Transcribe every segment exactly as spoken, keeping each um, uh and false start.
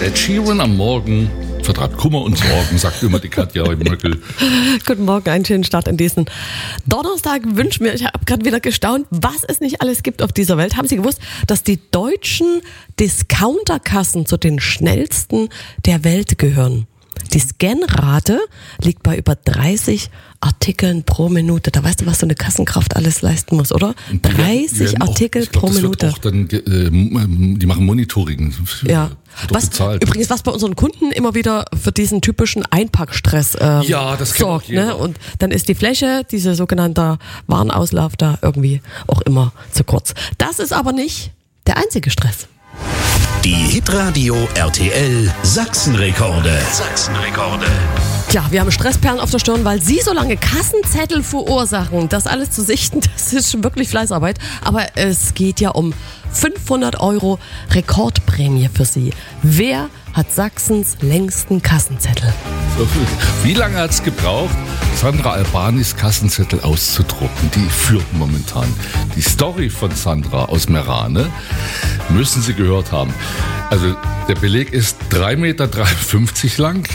Ed Sheeran am Morgen vertreibt Kummer und Sorgen, sagt immer die Katja Möckel. Guten Morgen, einen schönen Start in diesen Donnerstag wünschen wir. Ich habe gerade wieder gestaunt, was es nicht alles gibt auf dieser Welt. Haben Sie gewusst, dass die deutschen Discounterkassen zu den schnellsten der Welt gehören? Die Scanrate liegt bei über dreißig Artikeln pro Minute. Da weißt du, was so eine Kassenkraft alles leisten muss, oder? dreißig auch, Artikel glaub, pro das Minute. Wird auch dann, äh, die machen Monitoring. Ja. Was, bezahlt. Übrigens, was bei unseren Kunden immer wieder für diesen typischen Einpackstress ähm, ja, das sorgt. auch jeder. Ne? Und dann ist die Fläche, diese sogenannte Warenauslauf, da irgendwie auch immer zu kurz. Das ist aber nicht der einzige Stress. Die Hitradio R T L Sachsenrekorde. Sachsenrekorde. Tja, wir haben Stressperlen auf der Stirn, weil Sie so lange Kassenzettel verursachen. Das alles zu sichten, das ist wirklich Fleißarbeit. Aber es geht ja um fünfhundert Euro Rekordprämie für Sie. Wer hat Sachsens längsten Kassenzettel? Wie lange hat es gebraucht, Sandra Albanis Kassenzettel auszudrucken? Die führt momentan. Die Story von Sandra aus Merane müssen Sie gehört haben. Also der Beleg ist drei Meter dreiundfünfzig lang.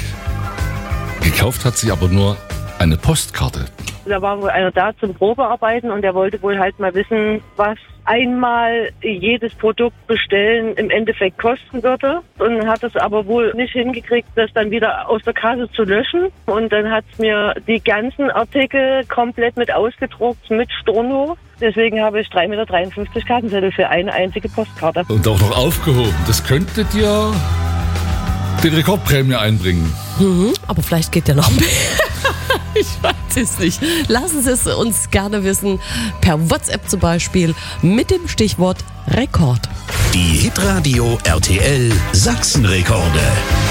Gekauft hat sie aber nur eine Postkarte. Da war wohl einer da zum Probearbeiten und der wollte wohl halt mal wissen, was einmal jedes Produkt bestellen im Endeffekt kosten würde. Und hat es aber wohl nicht hingekriegt, das dann wieder aus der Kasse zu löschen. Und dann hat es mir die ganzen Artikel komplett mit ausgedruckt, mit Storno. Deswegen habe ich drei Meter dreiundfünfzig Kartenzettel für eine einzige Postkarte. Und auch noch aufgehoben. Das könnte dir die Rekordprämie einbringen. Mhm, aber vielleicht geht ja noch mehr. Ich weiß es nicht. Lassen Sie es uns gerne wissen, per WhatsApp zum Beispiel, mit dem Stichwort Rekord. Die Hitradio R T L Sachsenrekorde.